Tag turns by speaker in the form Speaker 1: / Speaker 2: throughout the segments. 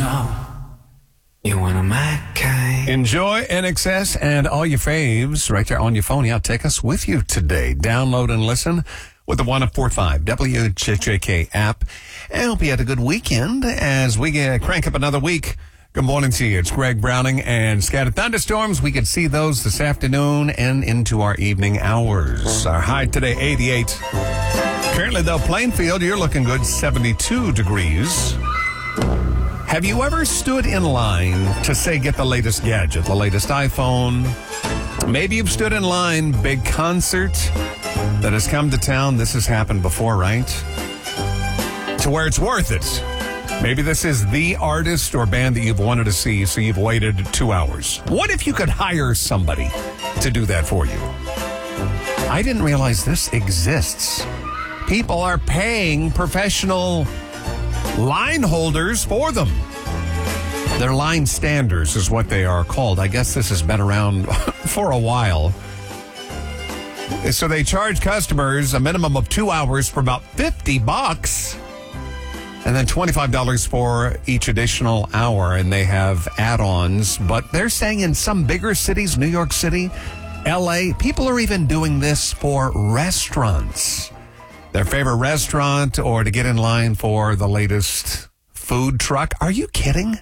Speaker 1: know you one of my kind.
Speaker 2: Enjoy NXS and all your faves right there on your phone. Yeah, take us with you today. Download and listen with the 104.5 WJJK app. And hope you had a good weekend as we crank up another week. Good morning to you. It's Greg Browning, and scattered thunderstorms. We could see those this afternoon and into our evening hours. Our high today, 88. Currently, though, Plainfield, you're looking good, 72 degrees. Have you ever stood in line to, say, get the latest gadget, the latest iPhone? Maybe you've stood in line, big concert that has come to town. This has happened before, right? To where it's worth it. Maybe this is the artist or band that you've wanted to see, so you've waited 2 hours. What if you could hire somebody to do that for you? I didn't realize this exists. People are paying professional line holders for them. They're line standers is what they are called. I guess this has been around for a while. So they charge customers a minimum of 2 hours for about $50. And then $25 for each additional hour, and they have add-ons. But they're saying in some bigger cities, New York City, LA, people are even doing this for restaurants. Their favorite restaurant, or to get in line for the latest food truck. Are you kidding?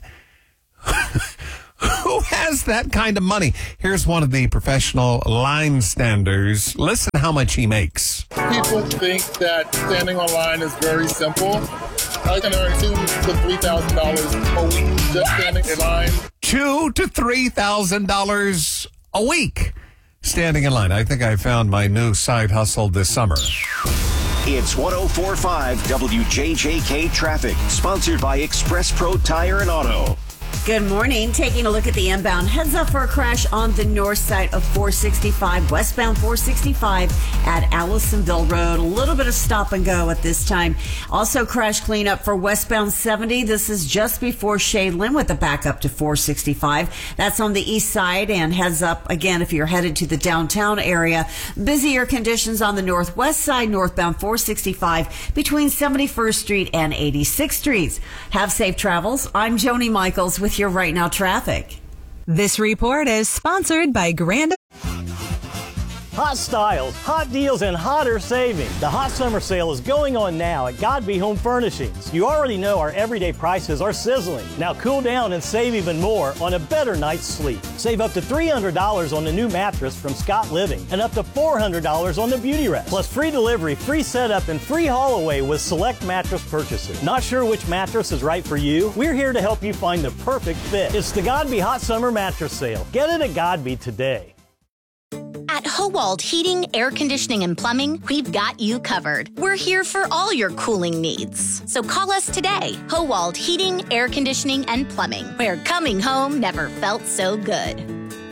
Speaker 2: Who has that kind of money? Here's one of the professional line standers. Listen how much he makes.
Speaker 3: People think that standing online is very simple. I can earn $2,000 to $3,000 a week just standing in line.
Speaker 2: $2,000 to $3,000 a week standing in line. I think I found my new side hustle this summer.
Speaker 4: It's 104.5 WJJK Traffic, sponsored by Express Pro Tire and Auto.
Speaker 5: Good morning. Taking a look at the inbound. Heads up for a crash on the north side of 465, westbound 465 at Allisonville Road. A little bit of stop and go at this time. Also crash cleanup for westbound 70. This is just before Shadeland with a backup to 465. That's on the east side, and heads up again if you're headed to the downtown area. Busier conditions on the northwest side, northbound 465 between 71st Street and 86th Streets. Have safe travels. I'm Joni Michaels with your Right Now traffic.
Speaker 6: This report is sponsored by Grand.
Speaker 7: Hot styles, hot deals, and hotter savings. The hot summer sale is going on now at Godby Home Furnishings. You already know our everyday prices are sizzling. Now cool down and save even more on a better night's sleep. Save up to $300 on the new mattress from Scott Living and up to $400 on the Beauty Rest. Plus free delivery, free setup, and free haul away with select mattress purchases. Not sure which mattress is right for you? We're here to help you find the perfect fit. It's the Godby Hot Summer Mattress Sale. Get it at Godby today.
Speaker 8: At Howald Heating, Air Conditioning, and Plumbing, we've got you covered. We're here for all your cooling needs. So call us today. Howald Heating, Air Conditioning, and Plumbing, where coming home never felt so good.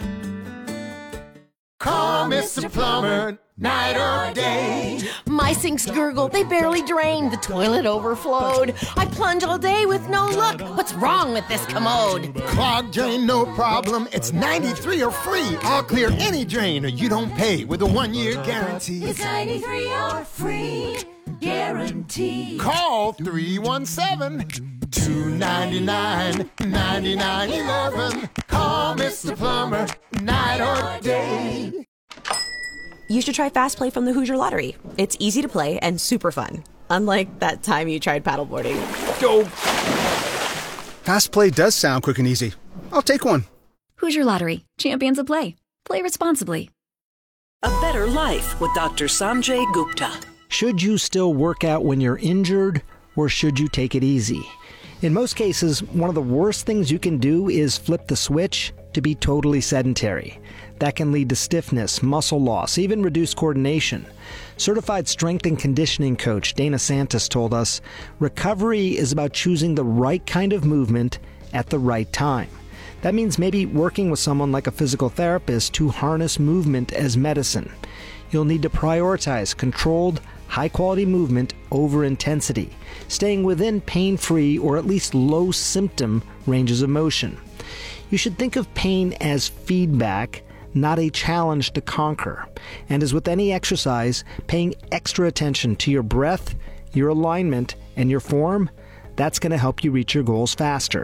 Speaker 9: Call Mr. Plumber, night or day.
Speaker 10: My sinks gurgle, they barely drain. The toilet overflowed. I plunge all day with no luck. What's wrong with this commode?
Speaker 9: Clogged drain, no problem. It's 93 or free. I'll clear any drain or you don't pay with a 1-year guarantee.
Speaker 11: It's 93 or free guarantee.
Speaker 9: Call 317-299-9911. Call Mr. Plumber, night or day.
Speaker 12: You should try Fast Play from the Hoosier Lottery. It's easy to play and super fun. Unlike that time you tried paddleboarding.
Speaker 13: Go! Fast Play does sound quick and easy. I'll take one.
Speaker 14: Hoosier Lottery. Champions of play. Play responsibly.
Speaker 15: A better life with Dr. Sanjay Gupta.
Speaker 16: Should you still work out when you're injured, or should you take it easy? In most cases, one of the worst things you can do is flip the switch to be totally sedentary. That can lead to stiffness, muscle loss, even reduced coordination. Certified strength and conditioning coach Dana Santos told us, recovery is about choosing the right kind of movement at the right time. That means maybe working with someone like a physical therapist to harness movement as medicine. You'll need to prioritize controlled, high-quality movement over intensity, staying within pain-free or at least low-symptom ranges of motion. You should think of pain as feedback, not a challenge to conquer. And as with any exercise, paying extra attention to your breath, your alignment, and your form, that's going to help you reach your goals faster.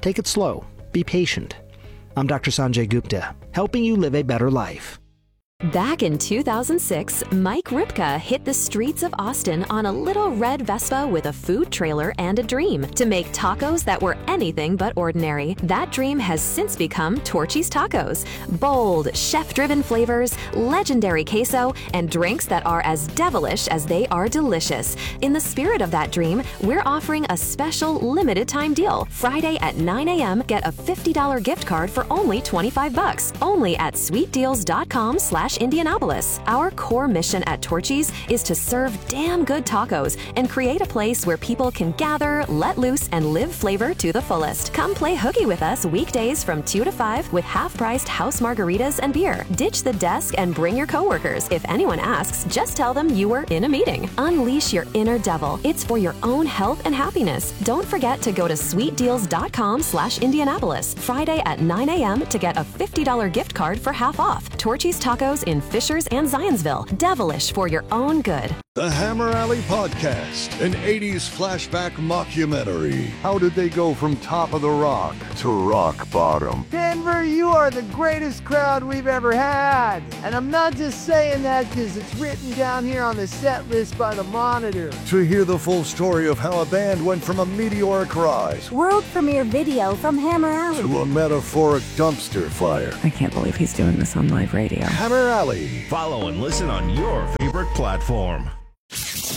Speaker 16: Take it slow. Be patient. I'm Dr. Sanjay Gupta, helping you live a better life.
Speaker 17: Back in 2006, Mike Ripka hit the streets of Austin on a little red Vespa with a food trailer and a dream to make tacos that were anything but ordinary. That dream has since become Torchy's Tacos. Bold, chef-driven flavors, legendary queso, and drinks that are as devilish as they are delicious. In the spirit of that dream, we're offering a special limited-time deal. Friday at 9 a.m., get a $50 gift card for only $25. Only at sweetdeals.com/Indianapolis. Our core mission at Torchy's is to serve damn good tacos and create a place where people can gather, let loose, and live flavor to the fullest. Come play hooky with us weekdays from 2 to 5 with half-priced house margaritas and beer. Ditch the desk and bring your coworkers. If anyone asks, just tell them you were in a meeting. Unleash your inner devil. It's for your own health and happiness. Don't forget to go to sweetdeals.com/Indianapolis Friday at 9 a.m. to get a $50 gift card for half off. Torchy's Tacos in Fishers and Zionsville. Devilish for your own good.
Speaker 18: The Hammer Alley Podcast, an 80s flashback mockumentary. How did they go from top of the rock to rock bottom?
Speaker 19: Denver, you are the greatest crowd we've ever had. And I'm not just saying that because it's written down here on the set list by the Monitor.
Speaker 18: To hear the full story of how a band went from a meteoric rise
Speaker 20: world premiere video from Hammer Alley
Speaker 18: to a metaphoric dumpster fire.
Speaker 21: I can't believe he's doing this on live radio.
Speaker 18: Hammer Alley.
Speaker 22: Follow and listen on your favorite platform.